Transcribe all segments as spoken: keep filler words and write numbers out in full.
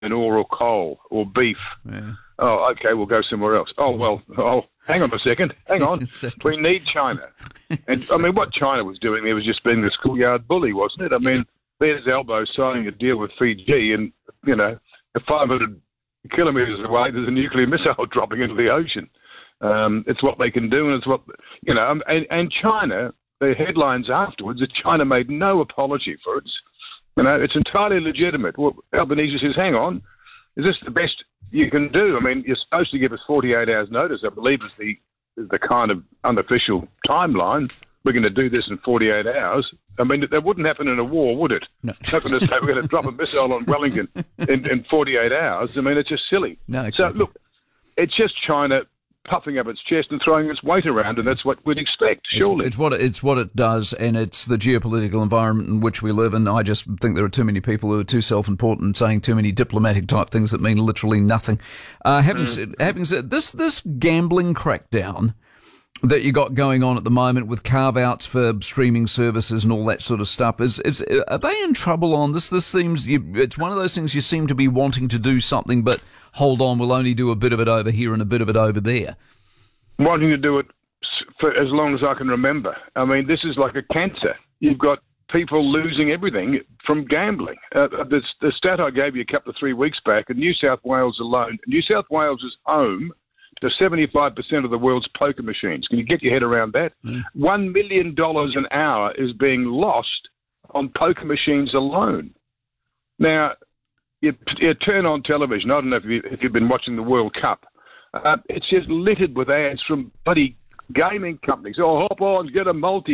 iron ore or coal or beef. Yeah. Oh, okay, we'll go somewhere else. Oh, well, oh, hang on a second. Hang on. Exactly. We need China. And, I mean, what China was doing there was just being the schoolyard bully, wasn't it? I mean, there's Albo signing a deal with Fiji, and, you know, five hundred kilometres away, there's a nuclear missile dropping into the ocean. Um, it's what they can do, and it's what, you know, um, and, and China, the headlines afterwards, that China made no apology for it. You know, it's entirely legitimate. Well, Albanese says, hang on, is this the best you can do? I mean, you're supposed to give us forty-eight hours notice, I believe is the is the kind of unofficial timeline. We're going to do this in forty-eight hours. I mean, that wouldn't happen in a war, would it? No. It's not going to say we're going to drop a missile on Wellington in, in forty-eight hours. I mean, it's just silly. No, exactly. So, look, it's just China puffing up its chest and throwing its weight around, and that's what we'd expect, surely. It's, it's what it, it's what it does, and it's the geopolitical environment in which we live in. I just think there are too many people who are too self-important, saying too many diplomatic type things that mean literally nothing. Uh, having, mm. said, having said this, this gambling crackdown that you got going on at the moment with carve-outs for streaming services and all that sort of stuff, is, is are they in trouble on this? This seems, you, it's one of those things you seem to be wanting to do something, but hold on, we'll only do a bit of it over here and a bit of it over there. Wanting to do it for as long as I can remember. I mean, this is like a cancer. You've got people losing everything from gambling. Uh, the, the stat I gave you a couple of three weeks back, in New South Wales alone, New South Wales is home to seventy-five percent of the world's poker machines. Can you get your head around that? Mm. One million dollars an hour is being lost on poker machines alone. Now, you, you turn on television. I don't know if, you, if you've been watching the World Cup. Uh, it's just littered with ads from bloody gaming companies. Oh, hop on, get a multi.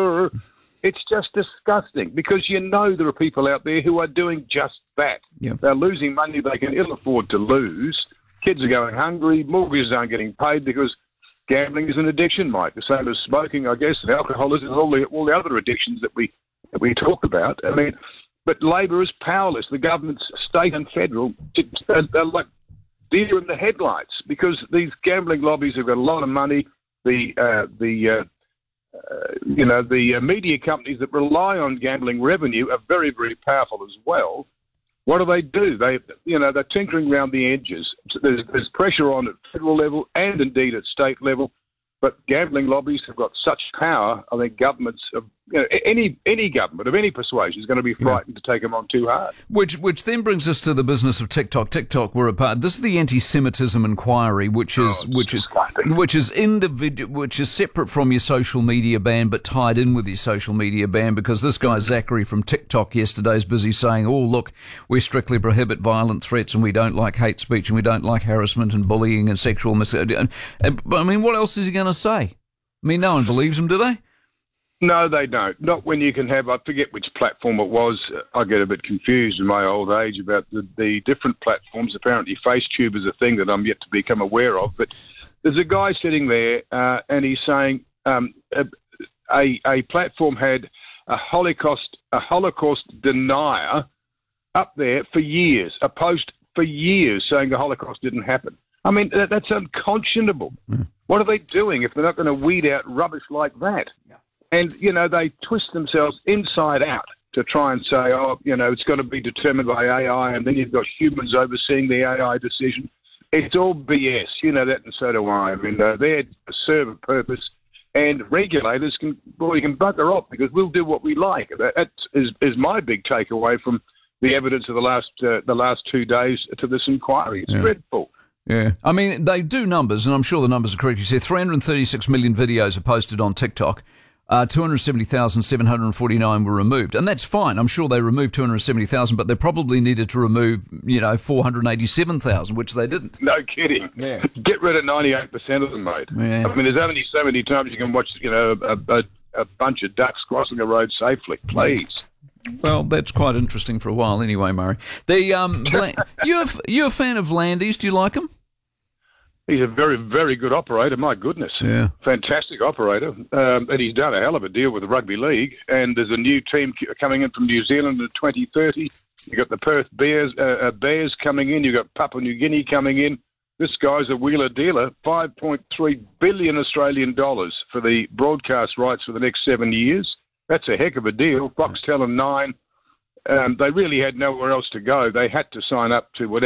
It's just disgusting, because you know there are people out there who are doing just that. Yep. They're losing money they can ill afford to lose. Kids are going hungry. Mortgages aren't getting paid because gambling is an addiction, Mike. The same as smoking, I guess, and alcoholism, and all the all the other addictions that we that we talk about. I mean, but Labor is powerless. The governments, state and federal, they're, they're like deer in the headlights, because these gambling lobbies have got a lot of money. The uh, the uh, uh, you know the uh, media companies that rely on gambling revenue are very very powerful as well. What do they do? They, you know, they're tinkering around the edges. There's, there's pressure on at federal level and indeed at state level. But gambling lobbies have got such power. I think governments, of, you know, any any government of any persuasion is going to be frightened yeah. to take them on too hard. Which which then brings us to the business of TikTok. TikTok, we're a part. This is the anti-Semitism inquiry, which is oh, which is which is individual, which is separate from your social media ban, but tied in with your social media ban, because this guy Zachary from TikTok yesterday is busy saying, "Oh, look, we strictly prohibit violent threats, and we don't like hate speech, and we don't like harassment and bullying and sexual mis." And, and, I mean, what else is he going to say? I mean, no one believes him, do they? No, they don't. Not when you can have, I forget which platform it was. I get a bit confused in my old age about the, the different platforms. Apparently FaceTube is a thing that I'm yet to become aware of. But there's a guy sitting there uh, and he's saying um, a, a, a platform had a Holocaust, a Holocaust denier up there for years, a post for years saying the Holocaust didn't happen. I mean, that, that's unconscionable. Mm. What are they doing if they're not going to weed out rubbish like that? Yeah. And, you know, they twist themselves inside out to try and say, oh, you know, it's got to be determined by A I, and then you've got humans overseeing the A I decision. It's all B S. You know that, and so do I. I mean, uh, they're to serve a purpose, and regulators can, well, you can bugger off, because we'll do what we like. That is, is my big takeaway from the evidence of the last uh, the last two days to this inquiry. It's yeah. dreadful. Yeah. I mean, they do numbers, and I'm sure the numbers are correct. You said three hundred thirty-six million videos are posted on TikTok. Uh, two hundred seventy thousand seven hundred forty-nine were removed. And that's fine. I'm sure they removed two hundred seventy thousand, but they probably needed to remove, you know, four hundred eighty-seven thousand, which they didn't. No kidding. Yeah. Get rid of ninety-eight percent of them, mate. Yeah. I mean, there's only so many times you can watch, you know, a, a, a bunch of ducks crossing a road safely. Please. Well, that's quite interesting for a while anyway, Murray. The, um, you're, you're a fan of Landis. Do you like him? He's a very, very good operator. My goodness. Yeah. Fantastic operator. Um, and he's done a hell of a deal with the Rugby League. And there's a new team coming in from New Zealand in twenty thirty. You've got the Perth Bears, uh, Bears coming in. You've got Papua New Guinea coming in. This guy's a wheeler dealer. five point three billion Australian dollars for the broadcast rights for the next seven years. That's a heck of a deal. Foxtel and Nine um, they really had nowhere else to go. They had to sign up to whatever